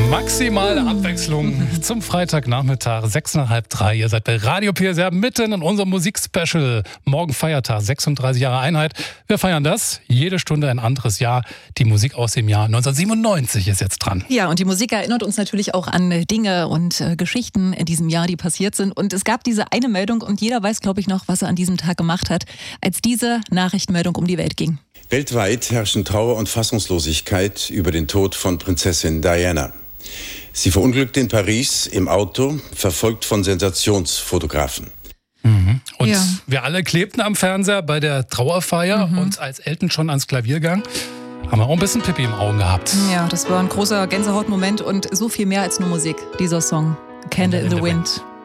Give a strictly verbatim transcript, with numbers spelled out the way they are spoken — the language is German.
Maximale Abwechslung zum Freitagnachmittag, sechs nach halb drei. Ihr seid bei Radio P S R mitten in unserem Musikspecial. Morgen Feiertag, sechsunddreißig Jahre Einheit. Wir feiern das. Jede Stunde ein anderes Jahr. Die Musik aus dem Jahr neunzehnhundertsiebenundneunzig ist jetzt dran. Ja, und die Musik erinnert uns natürlich auch an Dinge und äh, Geschichten in diesem Jahr, die passiert sind. Und es gab diese eine Meldung und jeder weiß, glaube ich, noch, was er an diesem Tag gemacht hat, als diese Nachrichtenmeldung um die Welt ging. Weltweit herrschen Trauer und Fassungslosigkeit über den Tod von Prinzessin Diana. Sie verunglückte in Paris im Auto, verfolgt von Sensationsfotografen. Mhm. Und Ja. wir alle klebten am Fernseher bei der Trauerfeier Mhm. und als Elton schon ans Klavier ging, haben wir auch ein bisschen Pippi im Auge gehabt. Ja, das war ein großer Gänsehautmoment und so viel mehr als nur Musik, dieser Song. Candle in the Wind.